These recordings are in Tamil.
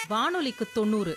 வானொலிக்கு 90.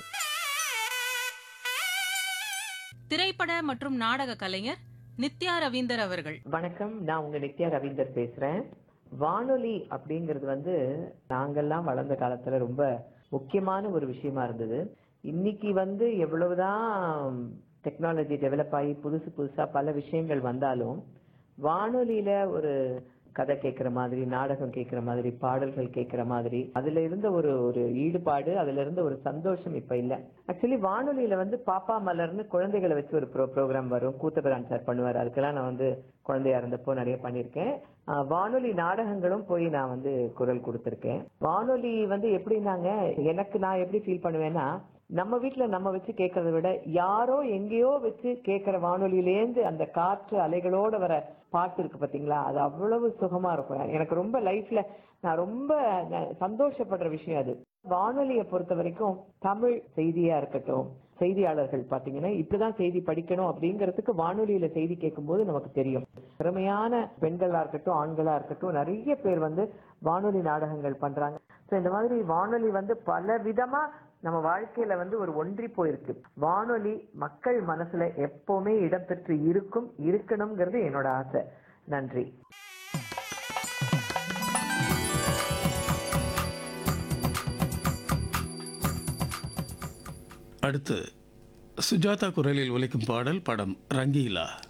திரைப்பட மற்றும் நாடக கலைஞர் நித்யா ரவீந்தர் அவர்கள். வணக்கம், நான் உங்க நித்யா ரவீந்தர் பேசுறேன். வானொலி அப்படிங்கிறது நாங்கெல்லாம் வளர்ந்த காலத்துல ரொம்ப முக்கியமான ஒரு விஷயமா இருந்தது. இன்னைக்கு எவ்வளவுதான் டெக்னாலஜி டெவலப் ஆகி புதுசா பல விஷயங்கள் வந்தாலும் வானொலியில ஒரு கதை கேட்கிற மாதிரி, நாடகம் கேட்கிற மாதிரி, பாடல்கள் கேட்கிற மாதிரி அதுல இருந்த ஒரு ஈடுபாடு, அதுல இருந்த ஒரு சந்தோஷம் இப்ப இல்ல. ஆக்சுவலி வானொலியில பாப்பா மலர்னு குழந்தைகளை வச்சு ஒரு ப்ரோக்ராம் வரும். கூத்தபிரான் சார் பண்ணுவார். அதுக்கெல்லாம் நான் குழந்தையா இருந்தப்போ நிறைய பண்ணிருக்கேன். வானொலி நாடகங்களும் போய் நான் குரல் கொடுத்திருக்கேன். வானொலி எப்படின்னாங்க, நான் எப்படி ஃபீல் பண்ணுவேன்னா, நம்ம வீட்டுல நம்ம வச்சு கேட்கறத விட யாரோ எங்கேயோ வச்சு கேட்கிற வானொலியிலேந்து அந்த காற்று அலைகளோட வர பாட்டு இருக்கு பாத்தீங்களா, அது அவ்வளவு சுகமா இருக்கும். எனக்கு ரொம்ப லைஃப்ல நான் ரொம்ப சந்தோஷப்படுற விஷயம் அது. வானொலியை பொறுத்த வரைக்கும் தமிழ் செய்தியா இருக்கட்டும், செய்தியாளர்கள் பாத்தீங்கன்னா இப்படிதான் செய்தி படிக்கணும் அப்படிங்கறதுக்கு வானொலியில செய்தி கேட்கும் போது நமக்கு தெரியும். திறமையான பெண்களா இருக்கட்டும், ஆண்களா இருக்கட்டும், நிறைய பேர் வானொலி நாடகங்கள் பண்றாங்க. இந்த மாதிரி வானொலி பல விதமா நம்ம வாழ்க்கையில ஒரு ஒன்றி போயிருக்கு. வானொலி மக்கள் மனசுல எப்பவுமே இடம்பெற்று இருக்கணும்ங்கிறது என்னோட ஆசை. நன்றி. அடுத்து சுஜாதா குரலில் ஒலிக்கும் பாடல், படம் ரங்கீலா.